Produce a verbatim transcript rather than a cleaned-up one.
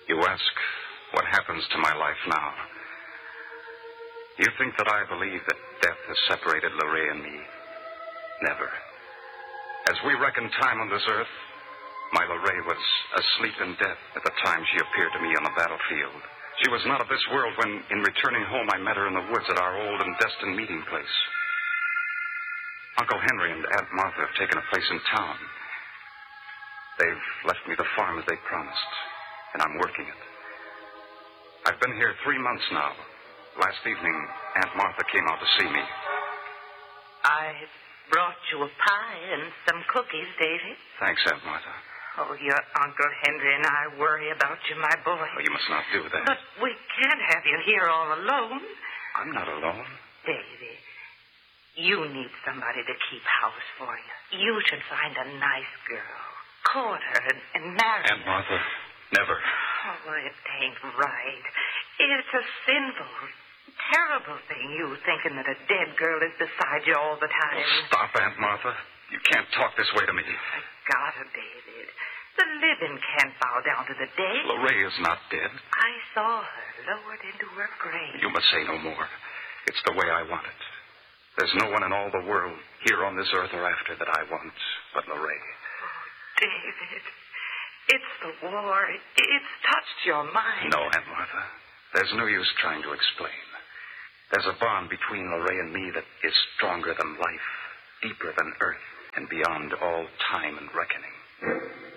You ask, what happens to my life now? You think that I believe that death has separated Lorraine and me? Never. As we reckon time on this earth, my Lorraine was asleep in death at the time she appeared to me on the battlefield. She was not of this world when, in returning home, I met her in the woods at our old and destined meeting place. Uncle Henry and Aunt Martha have taken a place in town. They've left me the farm as they promised, and I'm working it. I've been here three months now. Last evening, Aunt Martha came out to see me. I brought you a pie and some cookies, David. Thanks, Aunt Martha. Oh, your Uncle Henry and I worry about you, my boy. Oh, you must not do that. But we can't have you here all alone. I'm not alone. David, you need somebody to keep house for you. You should find a nice girl, court her, and, and marry her. Aunt Martha, never. Oh, it ain't right. It's a sinful, terrible thing, you thinking that a dead girl is beside you all the time. Oh, stop, Aunt Martha. You can't talk this way to me. I gotta, David. The living can't bow down to the dead. Lorraine is not dead. I saw her lowered into her grave. You must say no more. It's the way I want it. There's no one in all the world, here on this earth or after, that I want but Lorraine. Oh, David, it's the war. It's touched your mind. No, Aunt Martha. There's no use trying to explain. There's a bond between Lorraine and me that is stronger than life, deeper than earth, and beyond all time and reckoning.